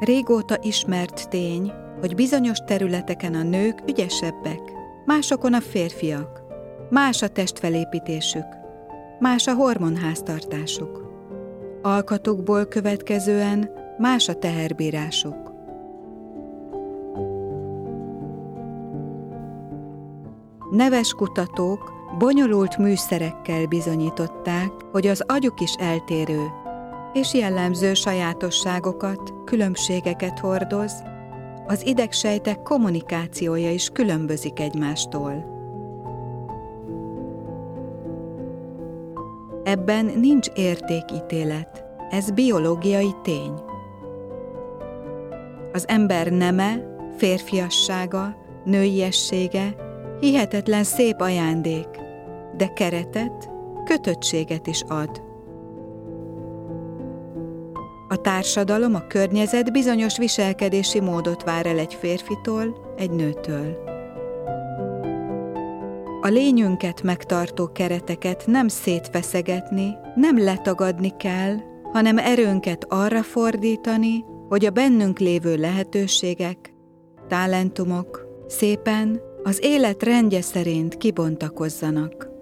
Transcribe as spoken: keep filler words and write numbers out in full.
Régóta ismert tény, hogy bizonyos területeken a nők ügyesebbek, másokon a férfiak, más a testfelépítésük, más a hormonháztartásuk. Alkatukból következően más a teherbírásuk. Neves kutatók bonyolult műszerekkel bizonyították, hogy az agyuk is eltérő, és jellemző sajátosságokat, különbségeket hordoz, az idegsejtek kommunikációja is különbözik egymástól. Ebben nincs értékítélet, ez biológiai tény. Az ember neme, férfiassága, nőiessége hihetetlen szép ajándék, de keretet, kötöttséget is ad. A társadalom, a környezet bizonyos viselkedési módot vár el egy férfitól, egy nőtől. A lényünket megtartó kereteket nem szétfeszegetni, nem letagadni kell, hanem erőnket arra fordítani, hogy a bennünk lévő lehetőségek, talentumok szépen az élet rendje szerint kibontakozzanak.